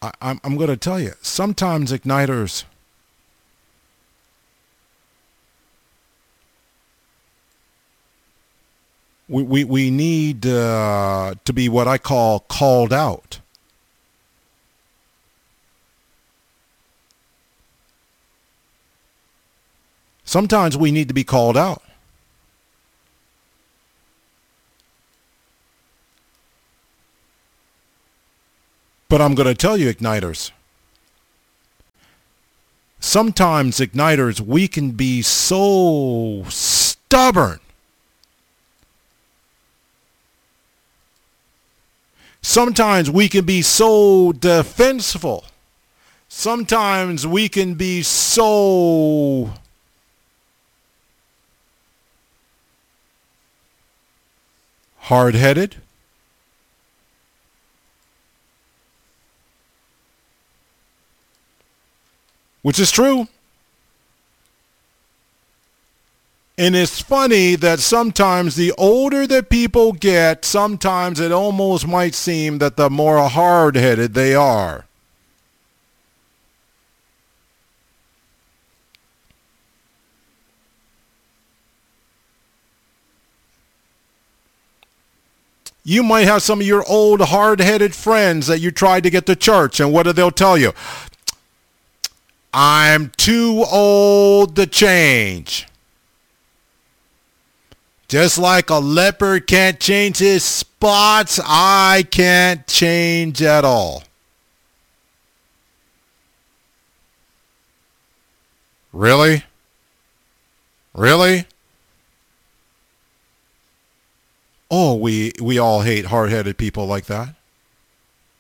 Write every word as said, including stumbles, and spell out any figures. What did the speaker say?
I, I'm, I'm going to tell you, sometimes igniters, we, we, we need uh, to be what I call called out. Sometimes we need to be called out. But I'm going to tell you, igniters, sometimes igniters, we can be so stubborn. Sometimes we can be so defensive. Sometimes we can be so hard-headed. Which is true. And it's funny that sometimes the older that people get, sometimes it almost might seem that the more hard-headed they are. You might have some of your old hard-headed friends that you tried to get to church, and what do they'll tell you? I'm too old to change. Just like a leopard can't change his spots, I can't change at all. Really? Really? Oh, we, we all hate hard-headed people like that.